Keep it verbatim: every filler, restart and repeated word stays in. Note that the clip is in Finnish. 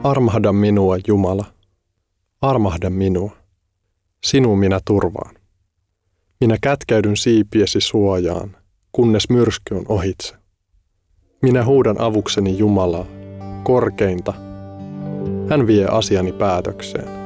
Armahda minua, Jumala. Armahda minua. Sinun minä turvaan. Minä kätkeydyn siipiesi suojaan, kunnes myrsky on ohitse. Minä huudan avukseni Jumalaa, korkeinta. Hän vie asiani päätökseen.